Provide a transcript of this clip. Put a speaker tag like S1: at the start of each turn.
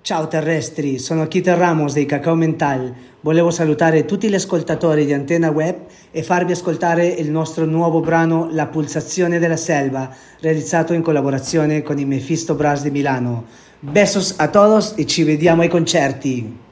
S1: Ciao terrestri, sono Keith Ramos dei Cacao Mental. Volevo salutare tutti gli ascoltatori di Antenna Web e farvi ascoltare il nostro nuovo brano La pulsazione della selva, realizzato in collaborazione con i Mephisto Brass di Milano. Besos a todos e ci vediamo ai concerti!